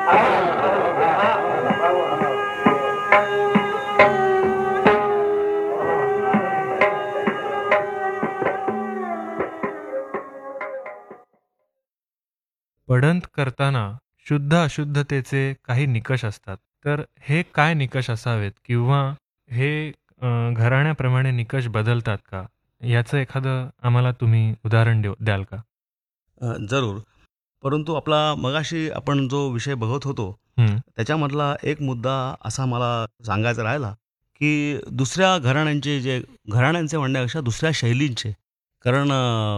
पडंत करताना शुद्ध अशुद्धतेचे काही निकष असतात. तर हे काय निकष असावेत किंवा हे घराण्याप्रमाणे निकष बदलतात का? याचं एखादं आम्हाला तुम्ही उदाहरण द्याल का? जरूर. परंतु आपला मगाशी आपण जो विषय बघत होतो, हं, त्याच्यामधला एक मुद्दा असा मला सांगायचा राहिला, की दुसऱ्या घराण्यांचे म्हणण्यापेक्षा दुसऱ्या शैलींचे. कारण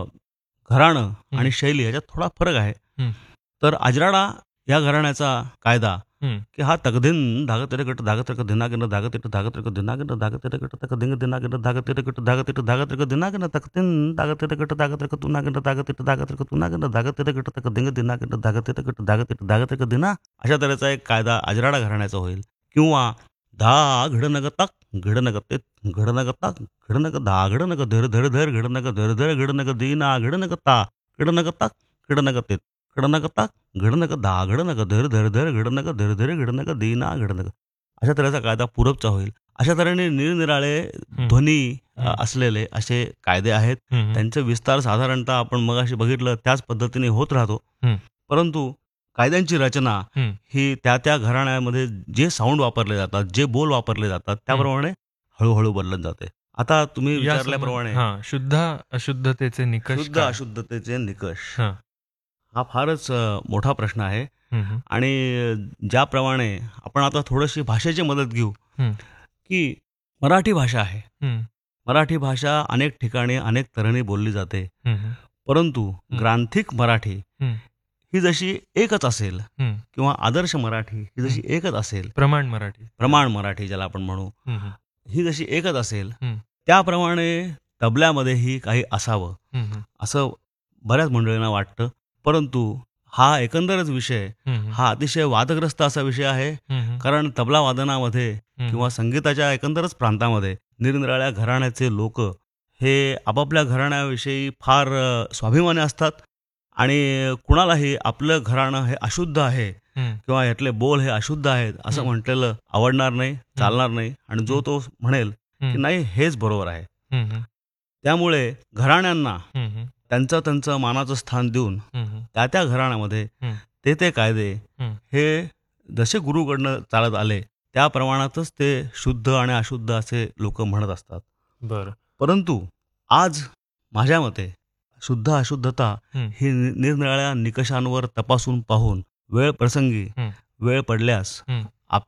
घराणं हं, आणि शैली ह्याच्यात थोडा फरक आहे. हं, तर अजराडा या घराण्याचा कायदा, हं. की हा तकदिन धागतिरकट धागतिरक धिनागिन धागतिरक धागतिरक धिनागिन धागतिरकट तकदिंग धिनागिन धागतिरकट धागतिरक धागतिरक धिनागिन तकदिन धागतिरकट धागतिरक तुनागिन धागतिरक धागतिरक तुनागिन धागतिरकट तकदिंग धिनागिन धागतिरकट धागतिरक धागतिरक धिना, अशा तऱ्हेचा एक कायदा अजराडा घराण्याचा होईल. किंवा धा घडनग तक घडनग ते घडनग तक घडनग धा घडनग धर धर धर घडनग धर धर घडनग दीना घडनग ता घडनग तक घडनग ते घडनग तक घडनग धा घडनग धर धर धर घडनग धर धर घडनग दीना घडनग, अशा तऱ्हेचा कायदा पूरबचा होईल. अशा तऱ्हेने निरनिराळे हं, ध्वनी हं, असलेले असे कायदे आहेत. हं, हं, त्यांचे विस्तार साधारणतः आपण मगाशी बघितलं त्याच पद्धतीने होत राहतो. हं, परंतु कायद्यांची रचना हं. ही त्या त्या घराण्यामध्ये जे साऊंड वापरले जातात, जे बोल वापरले जातात, त्याप्रमाणे हळूहळू बदलत जाते. आता तुम्ही या संबंध विचारल्याप्रमाणे हां, शुद्ध अशुद्धतेचे निकष शुद्ध काय? अशुद्धतेचे निकष हां. हा फारच मोठा प्रश्न आहे. हं, हं, आणि ज्याप्रमाणे आपण आता थोडीशी भाषेची मदत घेऊ, हं, की मराठी भाषा आहे. हं, मराठी भाषा अनेक ठिकाणी अनेक तऱ्हेने बोलली जाते. हं, हं, परंतु हं, ग्रांथिक मराठी हं, ही जशी एकच असेल, हं, किंवा आदर्श मराठी ही हं. जशी एकच असेल, प्रमाण मराठी. प्रमाण मराठी ज्याला आपण म्हणू, हं, हं, ही जशी एकच असेल, हं, त्याप्रमाणे तबल्यामध्येही काही असावं, हं, हं, असं बऱ्याच मंडळींना वाटतं. परंतु हा एकंदरच विषय हं, हं, हा अतिशय वादग्रस्त असा विषय आहे. हं, हं, कारण तबला वादनामध्ये हं, किंवा संगीताच्या एकंदरच प्रांतामध्ये निरनिराळ्या घराण्याचे लोक हे आपापल्या घराण्याविषयी फार स्वाभिमानी असतात. आणि कुणालाही आपलं घराणं हे अशुद्ध आहे हं, किंवा यातले बोल हे अशुद्ध आहेत असं हं, म्हटलेलं आवडणार नाही, हं, चालणार नाही. आणि जो हं, तो म्हणेल की हं, नाही हेच बरोबर आहे. हं, हं, त्यामुळे घराण्यांना हं, हं, त्यांचं त्यांचं मानाचं स्थान देऊन हं, हं, त्या त्या घराण्यामध्ये हं, ते ते कायदे हं. हे जसे गुरुकडनं चालत आले त्या प्रमाणातच ते शुद्ध आणि अशुद्ध असे लोक म्हणत असतात. बरं. परंतु आज माझ्या मते शुद्ध अशुद्धता हं, ही निरनिराळ्या निकषांवर तपासून पाहून वेळ प्रसंगी हं, वेळ पडल्यास हं,